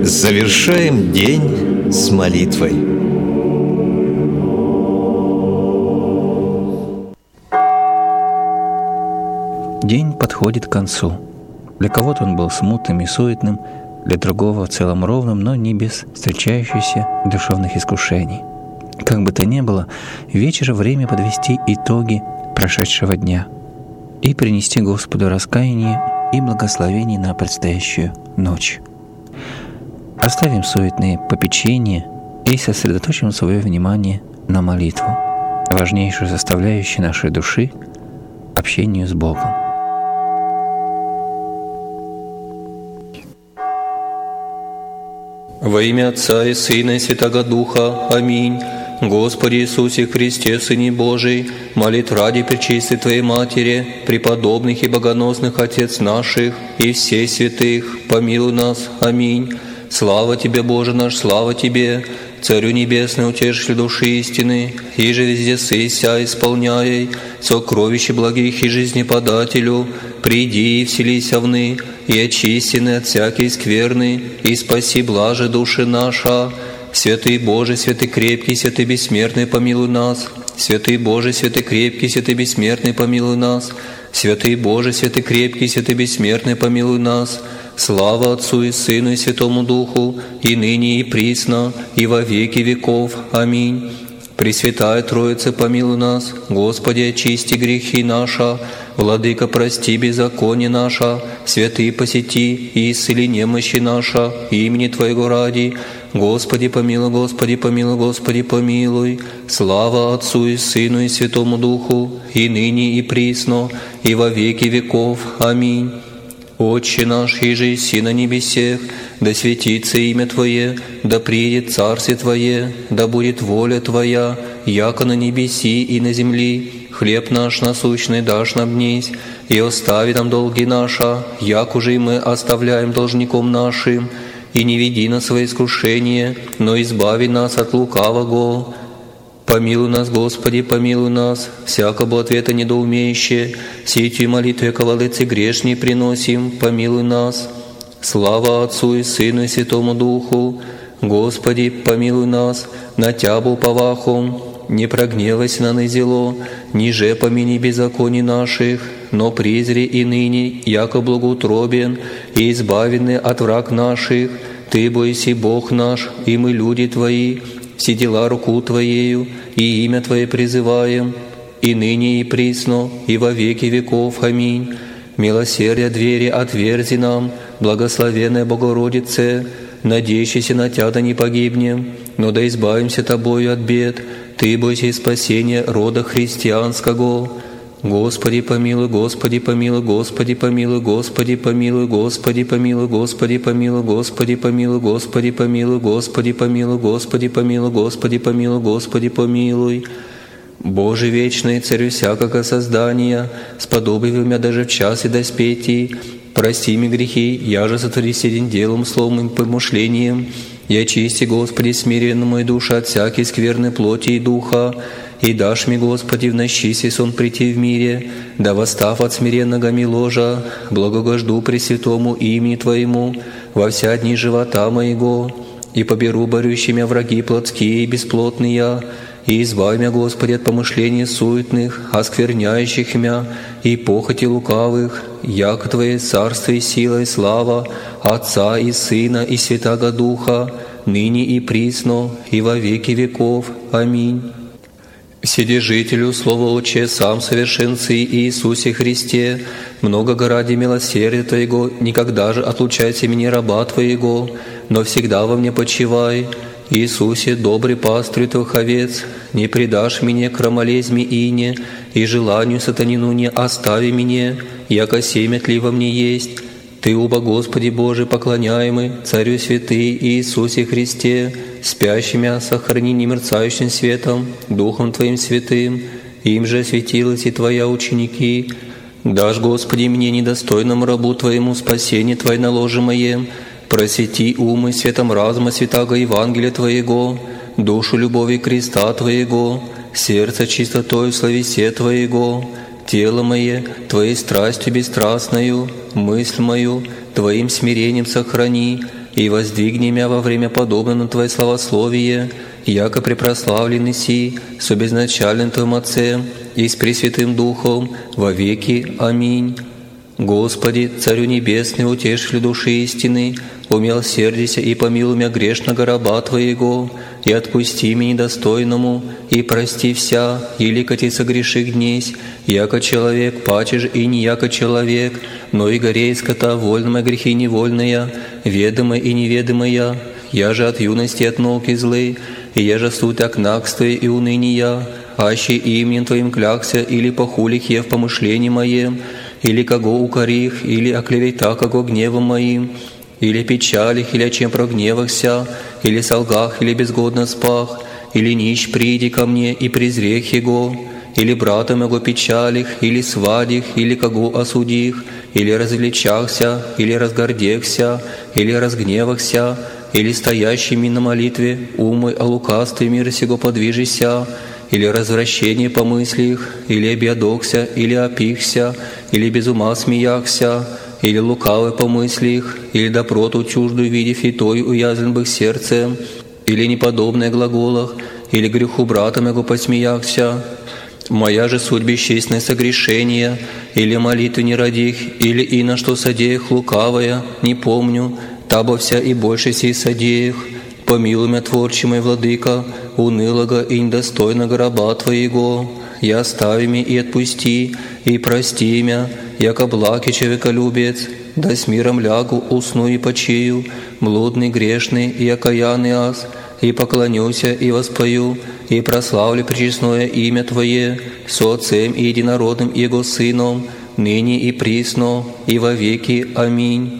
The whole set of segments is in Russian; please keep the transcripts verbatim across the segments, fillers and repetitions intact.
Завершаем день с молитвой. День подходит к концу. Для кого-то он был смутным и суетным, для другого в целом ровным, но не без встречающихся душевных искушений. Как бы то ни было, вечер — время подвести итоги прошедшего дня и принести Господу раскаяние и благословение на предстоящую ночь. Оставим суетные попечения и сосредоточим свое внимание на молитву, важнейшую составляющую нашей души, общению с Богом. Во имя Отца и Сына и Святаго Духа. Аминь. Господи Иисусе Христе, Сыне Божий, молит ради Пречистой Твоей Матери, преподобных и богоносных Отец наших и всех святых, помилуй нас. Аминь. Слава Тебе, Боже наш, слава Тебе, Царю Небесный, Утешитель души истины, и же везде сыся исполняй, сокровище благих и жизнеподателю, приди и вселися вны, и очистены от всякой скверны, и спаси блаже души наша. Святый Боже, святый крепкий, святый бессмертный, помилуй нас. Святый Боже, святый крепкий, святый бессмертный, помилуй нас. Святый Боже, святый крепкий, святый бессмертный, помилуй нас. Слава Отцу и Сыну и Святому Духу, и ныне и присно, и во веки веков. Аминь. Пресвятая Троица, помилуй нас. Господи, очисти грехи наши. Владыка, прости беззаконие наше. Святые, посети и исцели немощи наши, имени Твоего ради. Господи, помилуй, Господи, помилуй, Господи, помилуй. Слава Отцу и Сыну и Святому Духу, и ныне и присно, и во веки веков. Аминь. Отче наш, иже еси на небесех, да светится имя Твое, да приедет Царствие Твое, да будет воля Твоя, яко на небеси и на земли. Хлеб наш насущный дашь нам днесь, и остави нам долги наши, як уже и мы оставляем должником нашим. И не веди нас во искушение, но избави нас от лукавого. Помилуй нас, Господи, помилуй нас, всякого ответа недоумеющие, сетью молитве ковалыцы грешней приносим, помилуй нас. Слава Отцу и Сыну и Святому Духу, Господи, помилуй нас, на Тябу повахом, не прогневайся на низело, ниже помяни беззаконий наших, но презри и ныне, яко благоутробен, и избавены от враг наших. Ты бойся, Бог наш, и мы люди Твои, все дела руку Твоею, и имя Твое призываем, и ныне и присно, и во веки веков. Аминь. Милосердие двери отверзи нам, благословенная Богородице, надеющийся на Тя да не погибнем, но да избавимся Тобою от бед. Ты бойся и спасения рода христианского. Господи помилуй, Господи помилуй, Господи помилуй, Господи помилуй, Господи помилуй, Господи помилуй, Господи помилуй, Господи помилуй, Господи помилуй, Господи помилуй, Господи помилуй, Господи помилуй. Боже вечный, Царю всякого создания, сподоби меня даже в час и доспети, прости мне грехи, я же сотвори седен делом, словом и помышлением, и очисти, Господи, смиренно мою душу от всякой скверной плоти и духа, и дашь мне, Господи, в ночи сон прийти в мире, да восстав от смиренного ми ложа, благогожду Пресвятому имени Твоему во вся дни живота моего, и поберу борющими враги плотские и бесплотные, и избавь меня, Господи, от помышлений суетных, оскверняющих меня, и похоти лукавых, яко Твое царство и сила и слава Отца и Сына и Святаго Духа, ныне и присно, и во веки веков. Аминь. Вседержителю, Слово Отче, сам совершенцы Иисусе Христе, много ради милосердия Твоего, никогда же отлучайся меня раба Твоего, но всегда во мне почивай. Иисусе, добрый пастырь Твоих овец, не предашь меня крамолезьме ине, и желанию сатанину не остави меня, яко семя тли во мне есть. Ты, уба Господи Боже, поклоняемый, Царю святый Иисусе Христе, спящими сохрани немерцающим светом, Духом Твоим святым, им же осветилась и Твоя ученики. Дашь, Господи, мне недостойному рабу Твоему спасение Твое наложимое, просвети умы светом разума святаго Евангелия Твоего, душу любови креста Твоего, сердце чистотой словесе Твоего, тело мое Твоей страстью бесстрастною, мысль мою Твоим смирением сохрани, и воздвигни мя во время подобно на Твое славословие, яко препрославленный си, с обезначальным Твоим Отцем и с Пресвятым Духом во веки. Аминь. Господи, Царю Небесный, утешителю души истины, умилосердися и помилуй мя грешного раба Твоего, и отпусти меня недостойному, и прости вся, или коти согреших днесь, яко человек, паче ж и не яко человек, но и горей скота вольная грехи невольная, ведомая и неведомая, я же от юности от науки злы, и я же суть окнакствия и уныния, аще именем Твоим клякся, или похулих я в помышлении моем, или кого укорих, или оклевета кого гневом моим, или печалих, или о чем прогневахся, или солгах, или безгодно спах, или нищ приди ко мне и презрех его, или брата моего печалих, или свадих, или кого осудих, или развлечахся, или разгордехся, или разгневахся, или стоящими на молитве умы о лукавстве мира сего подвижися, или развращение по мыслях, или объедокся, или опихся, или без ума смеяхся, или лукавый по мыслях, или допроту чуждую видев и той уязвлен бы сердцем, или неподобное глаголах, или греху брата моего посмеяхся. Моя же суть бесчестное согрешение, или молитвы не родих, или и на что содеях лукавая, не помню, табо вся и больше сей содеях. Помилуй мя, творчий мой владыка, унылого и недостойного раба Твоего, и остави мя и отпусти, и прости мя, яко благ человеколюбец, да с миром лягу, усну и почию, блудный, грешный и окаянный аз, и поклонюся и воспою, и прославлю пречестное имя Твое, со Отцем и Единородным Его Сыном, ныне и присно, и во веки. Аминь.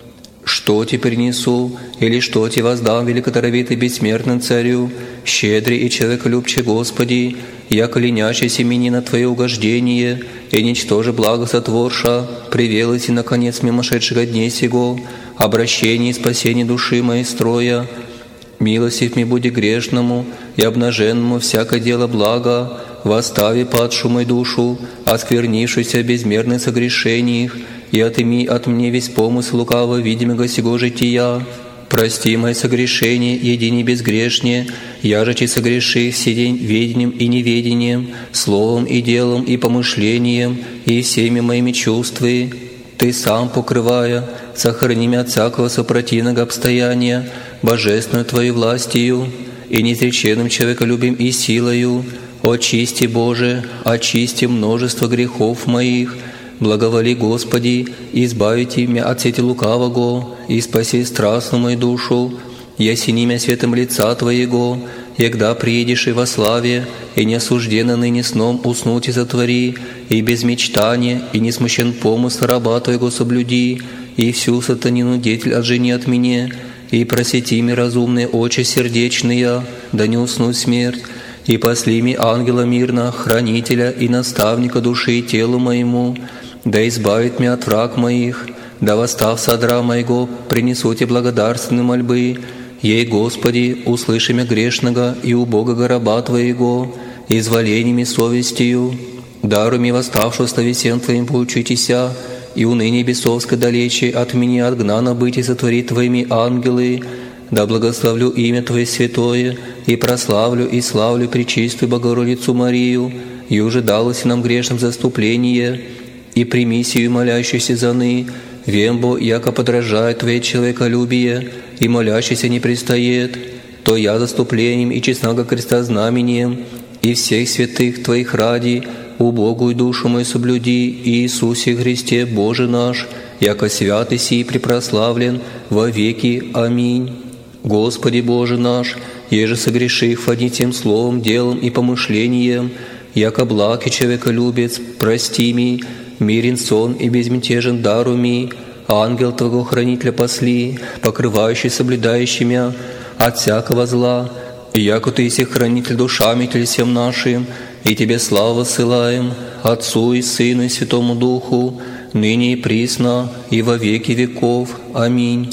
Что тебе принесу, или что тебе воздам, великодоровитый бессмертным Царю, щедрый и человеколюбче Господи, яко ленящийся мени на Твое угождение, и ничтоже благо сотворша, привелось и наконец мимошедшего дней сего, обращение и спасение души моей строя. Милостив ми буди грешному и обнаженному всякое дело блага, восстави падшую мою душу, осквернившуюся в безмерных согрешениях, и отыми от мне весь помысл лукаво видимого сего жития. Прости мои согрешения, едини безгрешнее, я же че согреши все день ведением и неведением, словом и делом и помышлением, и всеми моими чувствами. Ты сам, покрывая, сохрани меня от всякого сопротивного обстояния, божественную Твою властью и неизреченным человеколюбием и силою. Очисти, Боже, очисти множество грехов моих. Благоволи, Господи, избавите меня от сети лукавого, и спаси страстную мою душу, и осени меня светом лица Твоего, егда приедешь и во славе, и не осужденно ныне сном уснуть и затвори, и без мечтания, и не смущен помысл раба Твоего соблюди, и всю сатанину деятель отжени от меня, и просвети ми разумные очи сердечные, да не уснуть смерть, и посли ми ангела мирно, хранителя и наставника души и телу моему, да избавит меня от враг моих, да восстав содра моего, принесу Тебе благодарственные мольбы. Ей, Господи, услыши меня грешного и убогого раба Твоего, изволениями совестью, даруй ми восставшую словесен Твоим поучитеся, и уныние бесовское далече от меня отгнано быть и сотворить Твоими ангелы, да благословлю имя Твое святое, и прославлю и славлю пречистую Богородицу Марию, и уже далось нам грешным заступление, и прими сию молящуюся заны, вембо, яко подражает Твое человеколюбие, и молящийся не пристает, то я заступлением и честного креста знамением, и всех святых Твоих ради, убогую душу мою соблюди, Иисусе Христе, Боже наш, яко святый сий препрославлен во веки. Аминь. Господи Боже наш, еже согрешив одни тем словом, делом и помышлением, яко благ и человеколюбец, прости ми, мирен сон и безмятежен дару ми, ангел Твоего хранителя посли, покрывающий соблюдающий мя от всякого зла, яко Ты есть хранитель душами телесем нашим, и Тебе славу ссылаем, Отцу и Сыну и Святому Духу, ныне и присно, и во веки веков. Аминь.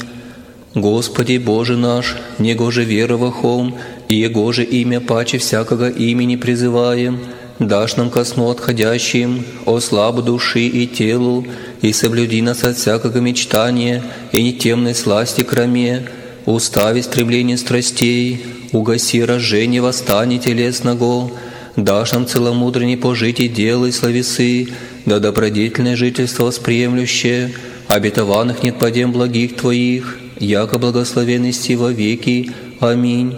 Господи Боже наш, Него же веровахом, и Его же имя паче всякого имени призываем, дашь нам ко сну отходящим, о слабу души и телу, и соблюди нас от всякого мечтания и нетемной сласти краме, устави стремление страстей, угаси рожжение восстания телесного, дашь нам целомудренней пожить и делай словесы, да добродетельное жительство восприемлющее, обетованных нет подем благих Твоих, яко благословенности во веки. Аминь.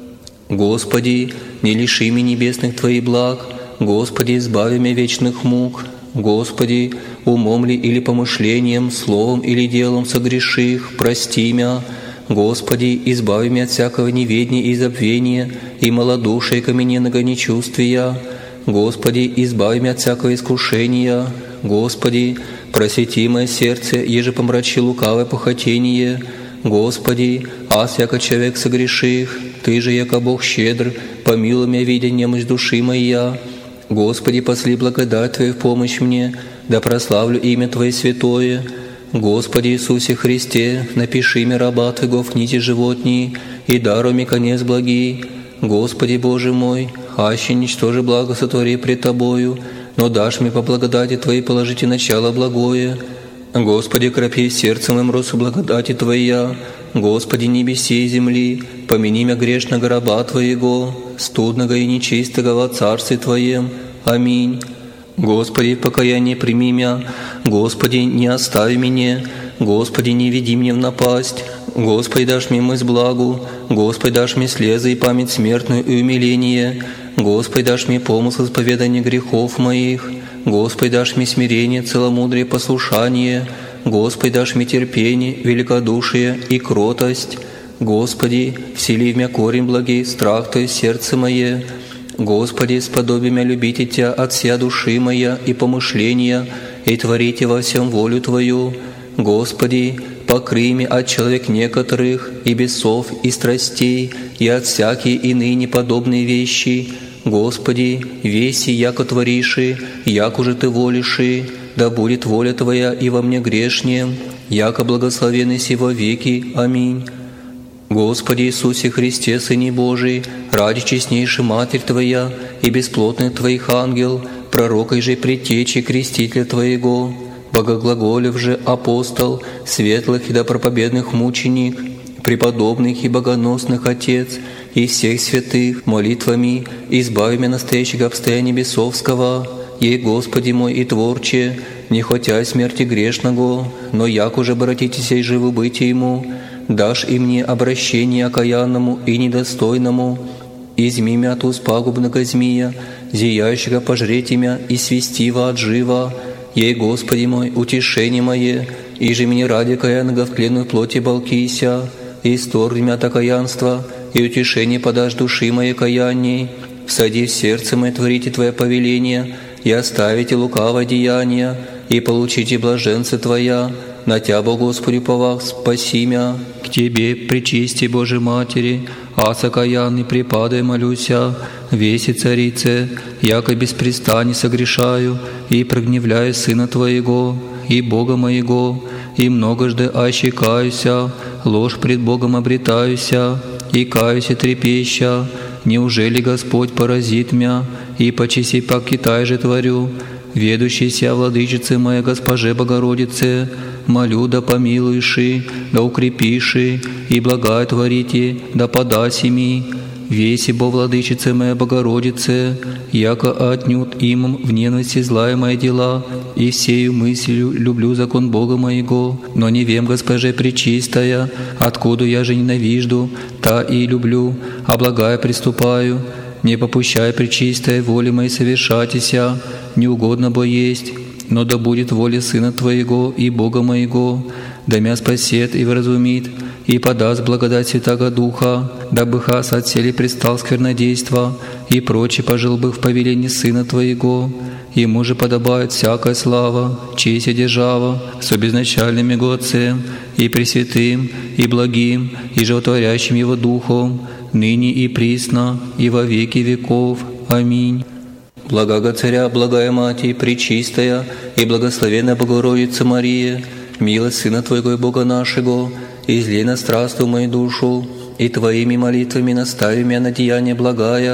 Господи, не лиши меня небесных Твоих благ, Господи, избави меня вечных мук, Господи, умом ли или помышлением, словом или делом согреших, прости меня, Господи, избави меня от всякого неведения и забвения, и малодушия камененного нечувствия, Господи, избави меня от всякого искушения, Господи, просвети мое сердце, еже помрачи лукавое похотение, Господи, аз яко человек согреших, Ты же, яко Бог щедр, помилуй меня, видя немощь души моя. Господи, посли благодать Твою в помощь мне, да прославлю имя Твое святое. Господи Иисусе Христе, напиши мне раба Твоего в книге животней, и даруй мне конец благий. Господи Боже мой, аще ничтоже благо сотвори пред Тобою, но дашь мне по благодати Твоей положите начало благое. Господи, крепи сердцем моим росу благодати Твоя, Господи, небеси и земли, помяни меня грешного раба Твоего, студного и нечистого во Царстве Твоем. Аминь. Господи, в покаянии прими меня, Господи, не остави меня, Господи, не веди мне в напасть, Господи, дашь мне мысль благу, Господи, дашь мне слезы и память смертную и умиление, Господи, дашь мне помысл исповедания грехов моих, Господи, дашь мне смирение, целомудрие, послушание, Господи, дашь мне терпение, великодушие и кротость, Господи, всели в меня корень благий, страх Твой сердце мое, Господи, сподоби меня любить и Тебя от вся души моя и помышления, и творите во всем волю Твою, Господи, покрый меня от человек некоторых, и бесов, и страстей, и от всякие иные неподобные вещи, Господи, веси, яко твориши, яко же Ты волиши, да будет воля Твоя и во мне грешнем, яко благословенный си во веки. Аминь. Господи Иисусе Христе, Сыне Божий, ради честнейшей Матерь Твоя и бесплотных Твоих ангел, пророкой же предтечи крестителя Твоего, богоглаголев же апостол, светлых и допроповедных мученик, преподобных и богоносных Отец, и всех святых молитвами избави меня настоящего обстояния бесовского, ей, Господи мой и Творче, не хотя смерти грешного, но як уже обратитесь и живы быть Ему, дашь и мне обращение окаянному и недостойному, изми меня от уст пагубного змея, зияющего пожреть имя и свести во от жива, ей, Господи мой, утешение мое, и же мне ради каянного в тленную плоти балкися, и исторгни меня от окаянства, и утешение подашь души моей каянней, всади в сердце мое творите Твое повеление, и оставите лукавое деяние, и получите блаженство Твоя, на Тя, Бо Господи, повах, спаси мя. К Тебе, пречисти Божией Матери, аз окаянный припадай молюся, веси Царице, яко беспрестанно согрешаю, и прогневляю Сына Твоего, и Бога моего, и многожды аще каюся, ложь пред Богом обретаюся, и каюся трепеща, неужели Господь поразит мя, и почеси покитай же творю, ведущийся владычице моя Госпоже Богородице, молю, да помилуйши, да укрепиши, и благая творите, да подаси ми, веси бо владычице моя Богородице, яко отнюдь им в ненависти злая мои дела, и всею мыслью люблю закон Бога моего, но не вем, Госпоже пречистая, откуда я же ненавижду, та и люблю, а благая приступаю, не попущай пречистой воли моей совершатися, не угодно бо есть, но да будет воля Сына Твоего и Бога моего, да мя спасет и вразумит, и подаст благодать Святаго Духа, дабы хас отсели предстал сквернодейства, и проче пожил бы в повелении Сына Твоего. Ему же подобает всякая слава, честь и держава, с обезначальным Его Отцем, и Пресвятым, и Благим, и Животворящим Его Духом, ныне и присно, и во веки веков. Аминь. Благого Царя, благая Матерь, пречистая и благословенная Богородица Мария, милость Сына Твоего и Бога нашего, излей на страстную мою душу, и Твоими молитвами настави меня на деяние благая,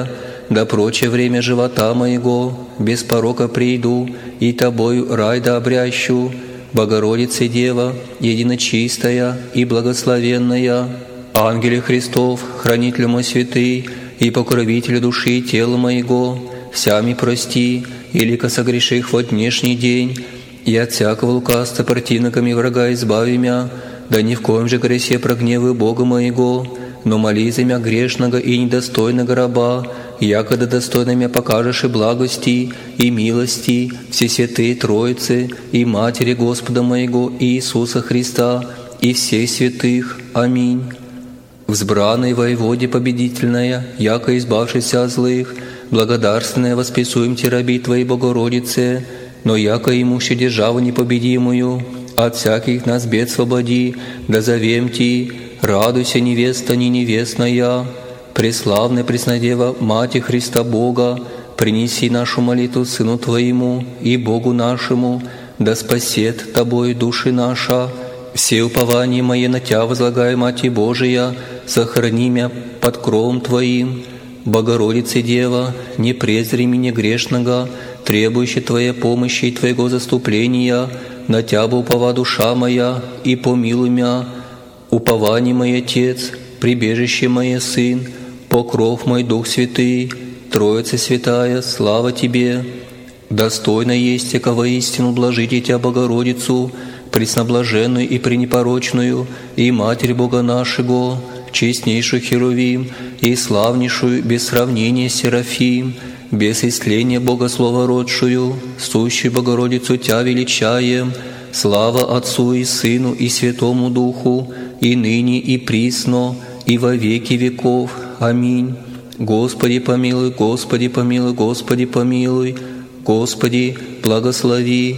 да прочее время живота моего, без порока приду, и Тобою рай да обрящу, Богородице Дева, единочистая и благословенная, Ангеле Христов, хранителю мой святый, и покровителю души и тела моего, всями прости, илико согреших во днешний день, и от всякого лукавства противниками врага избави мя, да ни в коем же гресе прогневы Бога моего, но моли за мя грешного и недостойного раба, якогда достойно мя покажешь и благости, и милости, все святые Троицы, и Матери Господа моего Иисуса Христа, и всех святых. Аминь. Взбранной воеводе победительная, яко избавшийся от злых, благодарственная восписуем те раби Твоей Богородице, но яко имущи державу непобедимую, от всяких нас бед свободи, да зовем Ти, радуйся, невеста не невестная, преславная Преснодева, Мати Христа Бога, принеси нашу молитву Сыну Твоему и Богу нашему, да спасет Тобой души наша. Все упования мои на Тя возлагаю, Мати Божия, сохрани мя под кровом Твоим. Богородице Дева, не презри меня грешного, требующий Твоей помощи и Твоего заступления, на Тя бы упова душа моя, и помилуй мя. Упование мой Отец, прибежище мое Сын, покров мой Дух Святый, Троица Святая, слава Тебе. Достойно есть яко воистину блажите Тя Богородицу, пресноблаженную и пренепорочную, и Матерь Бога нашего, честнейшую Херувим, и славнейшую без сравнения Серафим, без истления Бога Слова родшую, сущую Богородицу Тя величаем, слава Отцу и Сыну и Святому Духу, и ныне и присно, и во веки веков. Аминь. Господи помилуй, Господи помилуй, Господи помилуй, Господи благослови.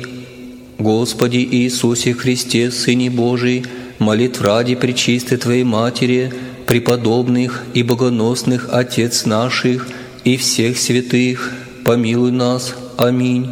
Господи Иисусе Христе, Сыне Божий, молитв ради пречистой Твоей Матери, преподобных и богоносных Отец наших и всех святых, помилуй нас. Аминь.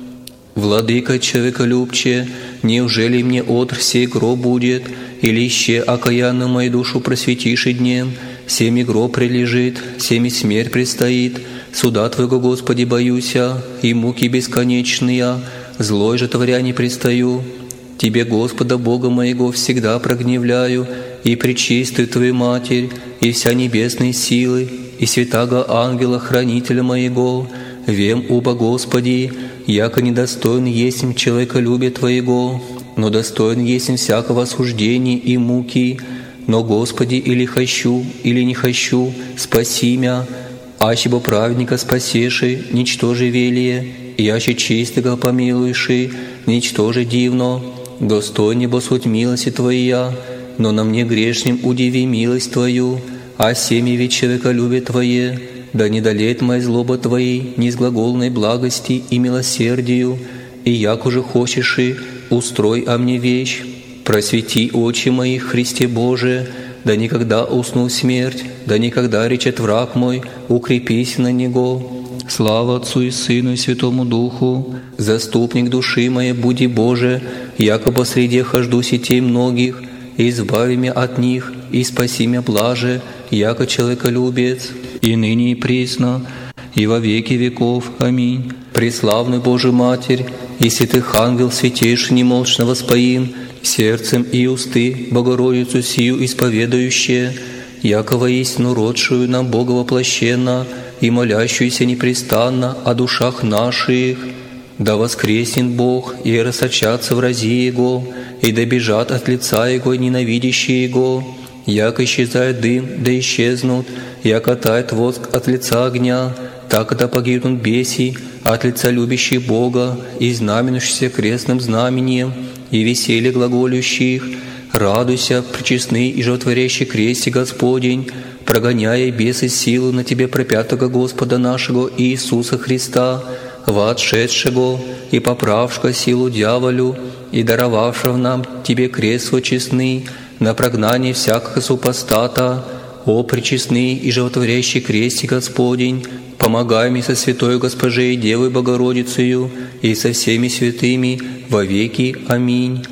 Владыка человеколюбче, неужели мне отр сей гроб будет, или еще окаянно мою душу просветишь и днем, семи гроб прилежит, семи смерть предстоит, суда Твоего, Господи, боюся, и муки бесконечные, злой же творя не предстаю. Тебе, Господа Бога моего, всегда прогневляю, и пречистую Твою Матерь, и вся небесные силы, и святаго ангела, хранителя моего, вем уба, Господи, яко недостоин есмь человеколюбия Твоего, но достоин есмь всякого осуждения и муки. Но, Господи, или хочу, или не хочу, спаси мя, аще бо праведника спасеши, ничтоже велие, яще чистого помилуеши, ничтоже дивно, достойне бо суть милости Твоя, но на мне грешным удиви милость Твою, а семя ведь человеколюбие Твое, да не долеет моя злоба Твоей, ни с глаголной благости и милосердию, и як уже хочешь и устрой о мне вещь. Просвети очи мои, Христе Боже, да никогда усну смерть, да никогда речет враг мой, укрепись на него. Слава Отцу и Сыну и Святому Духу, заступник души моей, буди Боже, яко посреди хожду сетей многих, избави меня от них, и спаси меня блаже, яко человеколюбец, и ныне и присно, и во веки веков. Аминь. Преславную Божию Матерь, и святых ангел святейший немолчно воспоим, сердцем и усты Богородицу сию исповедающие, яко воистину родшую нам Бога воплощенно и молящуюся непрестанно о душах наших. Да воскреснет Бог, и рассочатся врази Его, и да бежат от лица Его ненавидящие Его, яко исчезает дым, да исчезнут, яко тает воск от лица огня, так да погибнут беси от лица любящих Бога и знаменующихся крестным знамением, и веселье глаголющих. Радуйся, пречестный и животворящий кресте Господень, прогоняя бесы силу на Тебе пропятого Господа нашего Иисуса Христа, воотшедшего и поправшего силу дьяволю, и даровавшего нам Тебе крест свой честный на прогнание всякого супостата. О, пречестный и животворящий кресте Господень, помогай мне со святой Госпожей Девой Богородицею и со всеми святыми во веки. Аминь.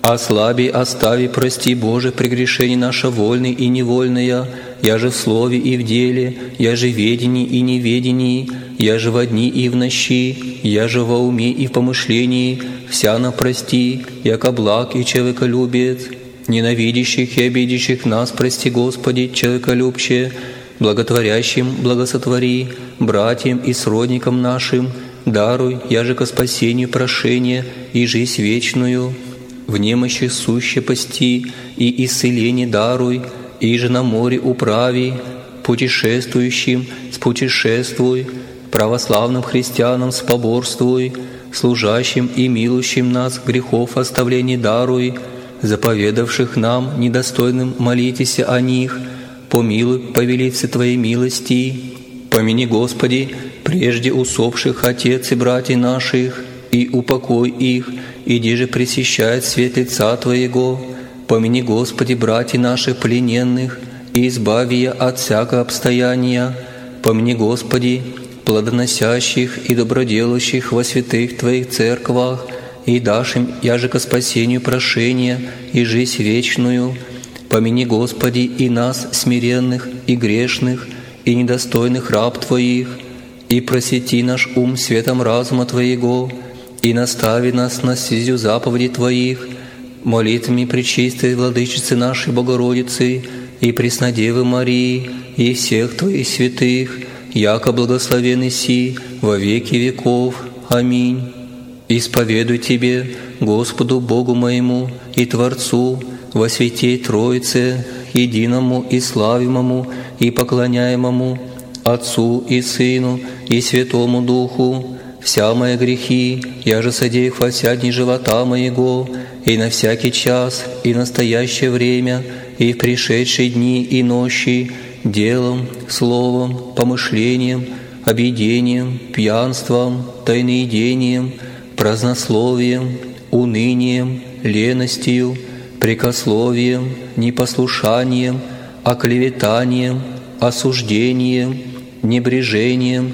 Ослаби, остави, прости, Боже, прегрешение наше вольное и невольное, я же в слове и в деле, я же в ведении и неведении, я же во дни и в нощи, я же во уме и в помышлении, вся нам прости, яко благ и человеколюбец. Ненавидящих и обидящих нас прости, Господи, человеколюбче, благотворящим благосотвори, братьям и сродникам нашим, даруй, я же ко спасению прошение и жизнь вечную. В немощи суще пасти и исцеление даруй, и же на море управи, путешествующим спутешествуй, православным христианам споборствуй, служащим и милующим нас грехов оставление даруй, заповедавших нам недостойным молитесь о них, помилуй повелице Твоей милости. Помяни, Господи, прежде усопших отец и братьев наших, и упокой их, иди же пресещает свет лица Твоего. Помяни, Господи, братьев наших плененных, и избави я от всякого обстояния. Помяни, Господи, плодоносящих и доброделающих во святых Твоих церквах, и дашь им, я же ко спасению прошения и жизнь вечную. Помяни, Господи, и нас, смиренных и грешных, и недостойных раб Твоих, и просвети наш ум светом разума Твоего, и настави нас на стезю заповедей Твоих, молитвами Пречистой Владычицы нашей Богородицы и Преснодевы Марии и всех Твоих святых, яко благословен си во веки веков. Аминь. Исповедуй Тебе, Господу Богу моему и Творцу, во святей Троице, единому и славимому и поклоняемому, Отцу и Сыну и Святому Духу, вся мои грехи, я же содеях во вся дни живота моего, и на всякий час, и настоящее время, и в пришедшие дни и ночи, делом, словом, помышлением, объедением, пьянством, тайноедением, празднословием, унынием, леностью, прекословием, непослушанием, оклеветанием, осуждением, небрежением,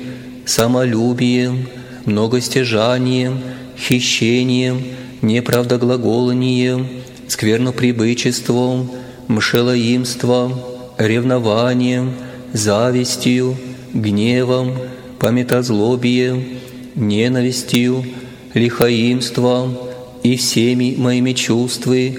самолюбием, многостяжанием, хищением, неправдоглаголанием, сквернопребычеством, мшелоимством, ревнованием, завистью, гневом, памятозлобием, ненавистью, лихоимством и всеми моими чувствами,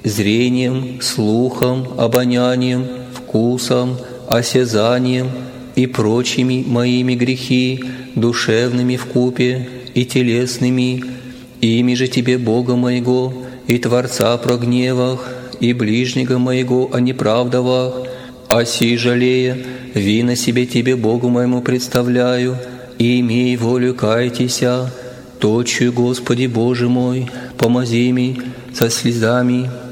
зрением, слухом, обонянием, вкусом, осязанием и прочими моими грехи, душевными вкупе и телесными, ими же Тебе, Бога моего, и Творца прогневах, и ближнего моего о неправдовах, оси жалея, вина себе Тебе, Богу моему, представляю, и имей волю кайтеся, точию, Господи Боже мой, помози ми со слезами